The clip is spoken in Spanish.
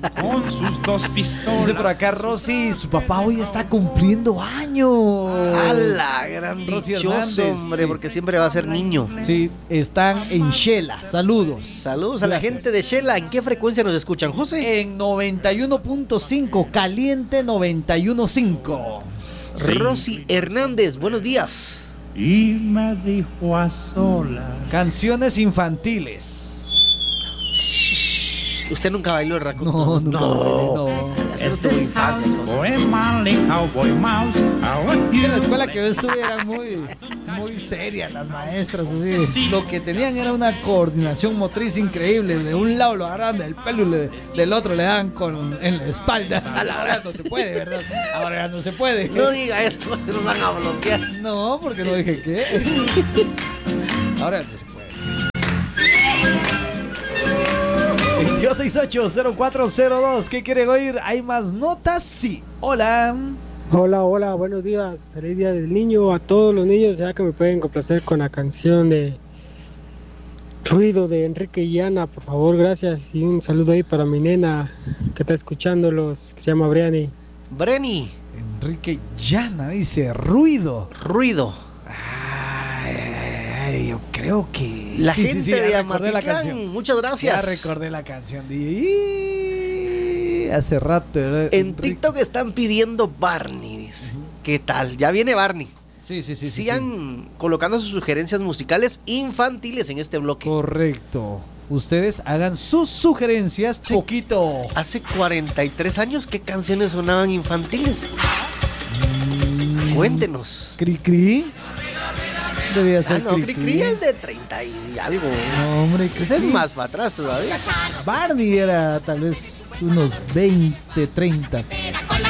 con sus dos pistolas. Dice por acá Rosy, su papá hoy está cumpliendo años. ¡Hala! Gran Rosy dichoso, Hernández, hombre, sí. porque siempre va a ser niño. Sí, están en Shela. Saludos. Saludos a la Gracias. gente de Shela. ¿En qué frecuencia nos escuchan, José? En 91.5, caliente 91.5. Sí. Rosy Hernández, buenos días. Y me dijo a solas. Canciones infantiles. ¿Usted nunca bailó el raccoon? No, nunca bailé, no. Usted no tuvo infancia, entonces. Cowboy Manly, Cowboy Mouse. En la escuela que yo estuve eran muy serias las maestras, así. Lo que tenían era una coordinación motriz increíble. De un lado lo agarraban del pelo y del otro le daban en la espalda. Ahora no se puede, ¿verdad? Ahora ya no se puede. No diga eso, se nos van a bloquear. No, porque no dije qué. Ahora no se puede. 2268-0402. ¿Qué quieren oír? ¿Hay más notas? Sí. Hola. Hola, hola, buenos días. Feliz día del niño a todos los niños. Ya que me pueden complacer con la canción de Ruido de Enrique y Ana, por favor, gracias. Y un saludo ahí para mi nena que está escuchándolos, que se llama Briani. Breni, Enrique Llana dice Ruido. ruido. Ay, yo creo que La sí, gente ya de recordé la canción. Amatitlán, muchas gracias. Ya recordé la canción. Hace rato. ¿verdad? En Enrique. TikTok están pidiendo Barney. Dice. ¿Qué tal? Ya viene Barney. Sí. Sigan colocando sus sugerencias musicales infantiles en este bloque. Correcto. Ustedes hagan sus sugerencias Sí. poquito. Hace 43 años, ¿qué canciones sonaban infantiles? Cuéntenos. Cri. Debía ser No, Cricri es de 30 y algo. No, hombre, Ese es Cri-Cri. más para atrás todavía. Barney era tal vez unos 20, 30.